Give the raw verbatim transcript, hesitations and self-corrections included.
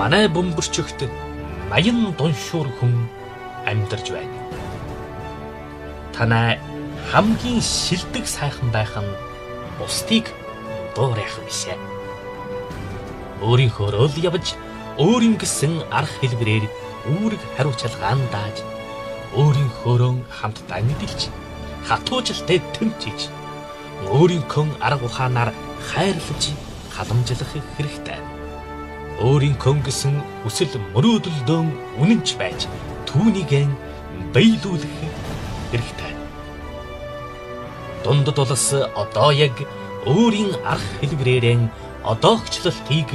манай бөмбөрчөгт наян дуншуур хүн амьдарч байна. Танай хамгийн шилдэг сайхан байх нь бусдыг дуурайх бишээ. Өөрийнхөө л явж өөрийн гэсэн арга хэлбэрээр үүрэг хариуцлагаан дааж өөрийнхөөрөө хамтдаа мэдэлж хатуужилтай тэмцэж өөрийнхөө арга ухаанаар хайрлаж халамжлах хэрэгтэй. Өөрийнхөө гэсэн хүсэл мөрөөдөлдөө үнэнч байж түүнийг биелүүлэх хэрэгтэй. Дундад улс одоо яг өөрийн арга хэлбэрээр одоогчлолтыг